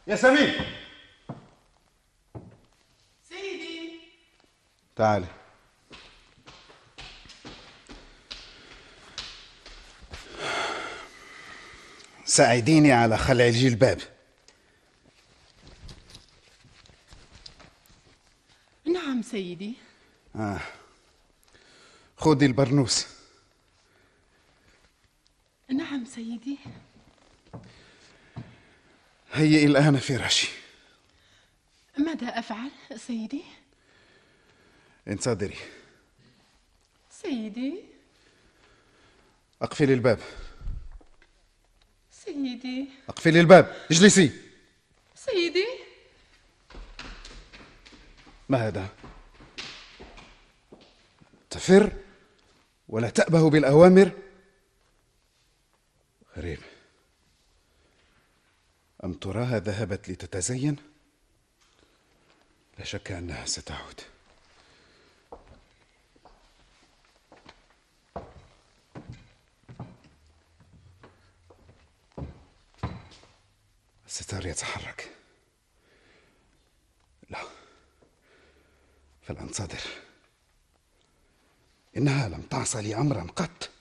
يا سمير. سيدي. تعالي. ساعديني على خلع الجلباب. نعم سيدي. خذي البرنوس. نعم سيدي. هيئي الآن فراشي. ماذا أفعل سيدي؟ انتظري. سيدي. اقفلي الباب. سيدي. اقفلي الباب، اجلسي. سيدي. ما هذا؟ تفر ولا تأبه بالأوامر؟ غريب. أم تراها ذهبت لتتزين؟ لا شك أنها ستعود. الستار يتحرك. لا، فلأنتظر. إنها لم تعص لي أمرا قط.